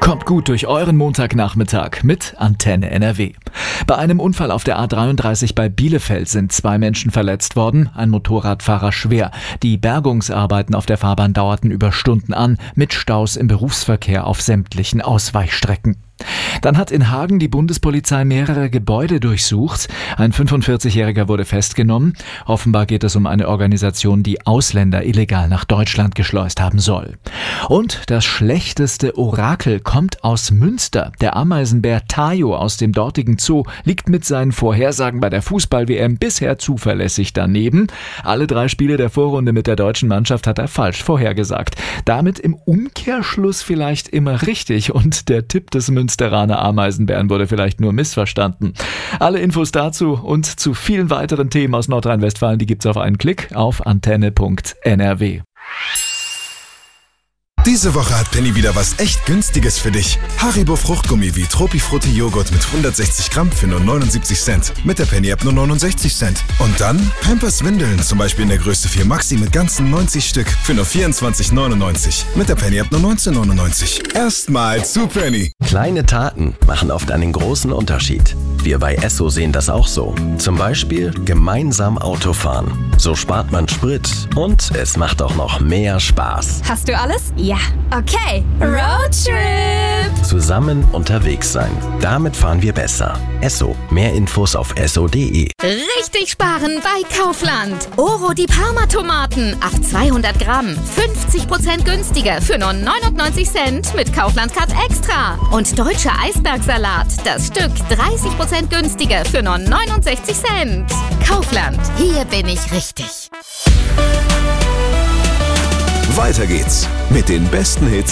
Kommt gut durch euren Montagnachmittag mit Antenne NRW. Bei einem Unfall auf der A33 bei Bielefeld sind 2 Menschen verletzt worden, ein Motorradfahrer schwer. Die Bergungsarbeiten auf der Fahrbahn dauerten über Stunden an, mit Staus im Berufsverkehr auf sämtlichen Ausweichstrecken. Dann hat in Hagen die Bundespolizei mehrere Gebäude durchsucht. Ein 45-Jähriger wurde festgenommen. Offenbar geht es um eine Organisation, die Ausländer illegal nach Deutschland geschleust haben soll. Und das schlechteste Orakel kommt aus Münster. Der Ameisenbär Tayo aus dem dortigen Zoo liegt mit seinen Vorhersagen bei der Fußball-WM bisher zuverlässig daneben. Alle 3 Spiele der Vorrunde mit der deutschen Mannschaft hat er falsch vorhergesagt. Damit im Umkehrschluss vielleicht immer richtig und der Tipp des Münsteraner Ameisenbären wurde vielleicht nur missverstanden. Alle Infos dazu und zu vielen weiteren Themen aus Nordrhein-Westfalen, die gibt's auf einen Klick auf antenne.nrw. Diese Woche hat Penny wieder was echt Günstiges für dich. Haribo Fruchtgummi wie Tropifrutti Joghurt mit 160 Gramm für nur 79 Cent. Mit der Penny-App nur 69 Cent. Und dann Pampers Windeln, zum Beispiel in der Größe 4 Maxi mit ganzen 90 Stück für nur 24,99. Mit der Penny-App nur 19,99. Erstmal zu Penny. Kleine Taten machen oft einen großen Unterschied. Wir bei Esso sehen das auch so. Zum Beispiel gemeinsam Auto fahren. So spart man Sprit und es macht auch noch mehr Spaß. Hast du alles? Ja. Okay. Roadtrip! Zusammen unterwegs sein. Damit fahren wir besser. Esso. Mehr Infos auf esso.de. Richtig sparen bei Kaufland. Oro die Parma-Tomaten auf 200 Gramm. 50% günstiger für nur 99 Cent mit Kaufland Card Extra. Und deutscher Eisbergsalat. Das Stück 30% günstiger für nur 69 Cent. Kaufland. Hier bin ich richtig. Weiter geht's mit den besten Hits